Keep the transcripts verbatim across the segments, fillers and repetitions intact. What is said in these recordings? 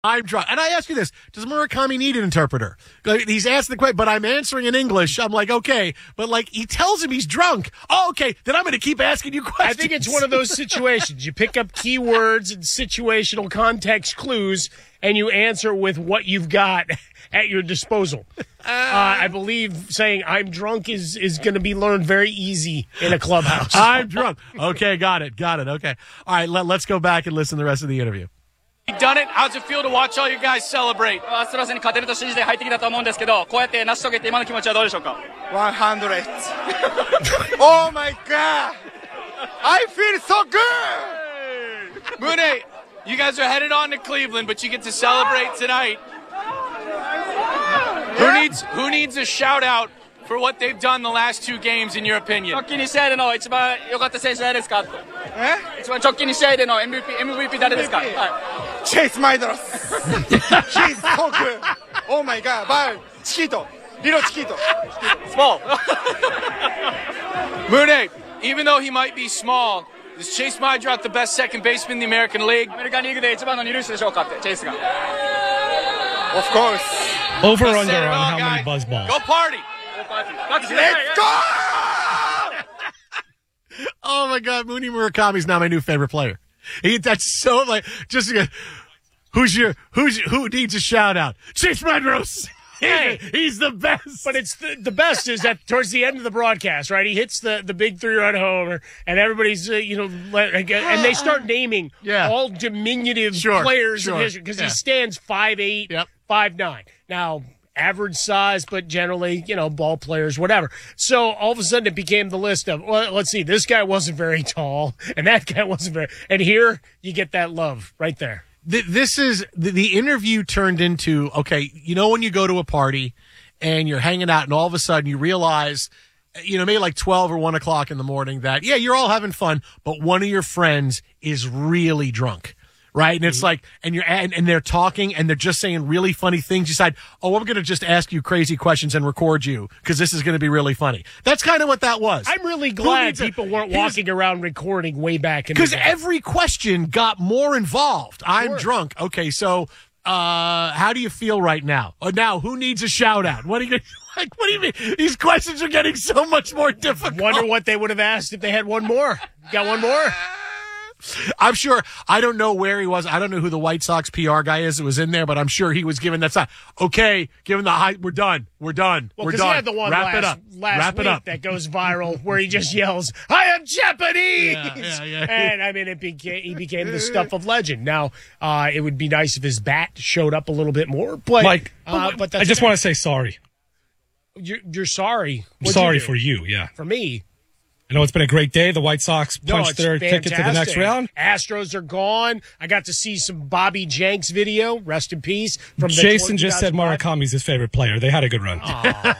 I'm drunk. And I ask you this, does Murakami need an interpreter? Like, he's asking the question, but I'm answering in English. I'm like, okay. But, like, he tells him he's drunk. Oh, okay. Then I'm going to keep asking you questions. I think it's one of those situations. You pick up keywords and situational context clues, and you answer with what you've got at your disposal. Uh, I believe saying I'm drunk is, is going to be learned very easy in a clubhouse. I'm drunk. Okay, got it. Got it. Okay. All right, let, let's go back and listen to the rest of the interview. You've done it. How's it feel to watch all you guys celebrate? アストロズに勝てると信じて入ってきたと思うんですけど、こうやって成し遂げて今の気持ちはどうでしょうか one hundred. Oh my god! I feel so good! Mune, you guys are headed on to Cleveland, but you get to celebrate tonight. Who needs who needs a shout out for what they've done the last two games, in your opinion? 直近に試合での一番良かった選手誰ですかえ一番直近に試合での エムブイピー, エムブイピー誰ですか、はい Chase Maedros! He's so good! Oh my god! But Chiquito! Little Chiquito! Small! Mune, even though he might be small, is Chase Maedrock the best second baseman in the American League? アメリカンリーグで一番の二塁手でしょうかってチェイスが Of course! Over Let's under set it on all, how guy. many buzz balls. Go party! Let's go! Oh, my God. Mooney Murakami's now my new favorite player. He, that's so, like, just, uh, who's your, who's, who needs a shout out? Chase Maedros. Hey. He's the best. But it's the, the best is that towards the end of the broadcast, right? He hits the, the big three-run homer, and everybody's, uh, you know, let, and they start naming Yeah. all diminutive Sure, players sure. in history because Yeah. he stands five eight, Yep. five nine. Now, average size, but generally, you know, ball players, whatever. So all of a sudden it became the list of, well, let's see, this guy wasn't very tall, and that guy wasn't very, and here you get that love right there. This is the, the interview turned into, okay, you know, when you go to a party and you're hanging out and all of a sudden you realize, you know, maybe like twelve or one o'clock in the morning that, yeah, you're all having fun, but one of your friends is really drunk. Right. And it's mm-hmm. like, and you're, and, and they're talking and they're just saying really funny things. You decide, oh, I'm going to just ask you crazy questions and record you because this is going to be really funny. That's kind of what that was. I'm really glad people a, weren't walking around recording way back in the day. Because every question got more involved. I'm sure. drunk. Okay. So, uh, how do you feel right now? Oh, now who needs a shout out? What are you like? What do you mean? These questions are getting so much more difficult. Wonder what they would have asked if they had one more. Got one more? I'm sure, I don't know where he was. I don't know who the White Sox P R guy is that was in there, but I'm sure he was given that sign. Okay, given the high, we're done. We're done. Well, we're because done. he had the one Wrap last, it up. last Wrap week it up. that goes viral where he just yells, I am Japanese! Yeah, yeah, yeah. And, I mean, it became, he became the stuff of legend. Now, uh, it would be nice if his bat showed up a little bit more, but, Mike, uh, but that's I just want to say sorry. You're, you're sorry. I'm What'd sorry you do? for you, yeah. For me. I know it's been a great day. The White Sox No, punched it's their fantastic. ticket to the next round. Astros are gone. I got to see some Bobby Jenks video. Rest in peace. From the Jason just said two thousand five. Murakami's his favorite player. They had a good run.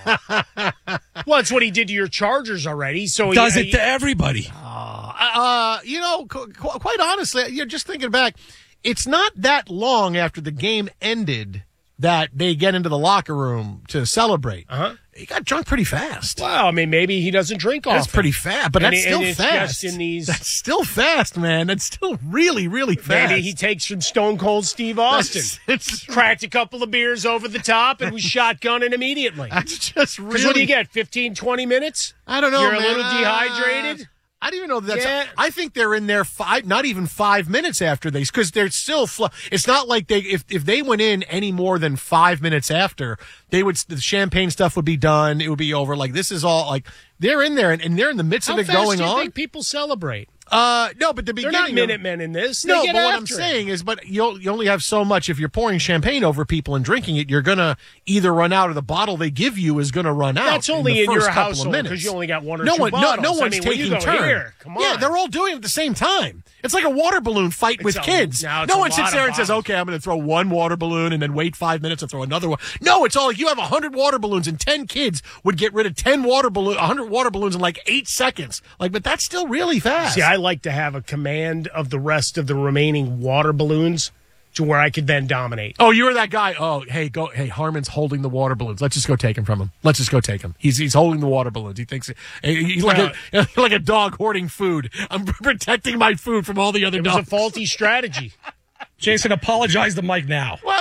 Well, it's what he did to your Chargers already. So Does he, it to everybody. Uh, you know, qu- qu- quite honestly, you're just thinking back, it's not that long after the game ended that they get into the locker room to celebrate. Uh-huh. He got drunk pretty fast. Well, I mean, maybe he doesn't drink often. That's pretty fast, but And that's it- still and it's fast. just in these- That's still fast, man. That's still really, really fast. Maybe he takes from Stone Cold Steve Austin. That's, it's, Cracked a couple of beers over the top and was shotgunning immediately. that's just really. Because what do you get, fifteen, twenty minutes? I don't know, You're man. a little Uh, dehydrated? I don't even know that that's. Yeah. I think they're in there five, not even five minutes after they, because they're still. Fl- it's not like they, if if they went in any more than five minutes after, they would. The champagne stuff would be done. It would be over. Like this is all like they're in there and, and they're in the midst How of it fast going do you on. think people celebrate? Uh, no, but the They're beginning. not of- Minutemen in this. They No, get but what I'm after it. saying is, but you you only have so much. If you're pouring champagne over people and drinking it, you're gonna either run out, or the bottle they give you is gonna run out. That's only in, in the your first couple of household minutes. because you only got one or no two one, bottles. No, no I one's mean, when you taking go, turns. Here, come on. Yeah, they're all doing it at the same time. It's like a water balloon fight with a- kids. now it's No a one sits lot there of and says, bottles. "Okay, I'm going to throw one water balloon and then wait five minutes and throw another one." No, it's all like you have a hundred water balloons and ten kids would get rid of ten water balloon, a hundred water balloons in like eight seconds. Like, but that's still really fast. See, I like to have a command of the rest of the remaining water balloons to where I could then dominate. Oh, you were that guy. Oh, hey, go. Hey, Harmon's holding the water balloons. Let's just go take him from him. Let's just go take him. He's he's holding the water balloons. He thinks he's like a like a dog hoarding food. I'm protecting my food from all the other It was dogs. a faulty strategy. Jason, apologize to Mike now. Well,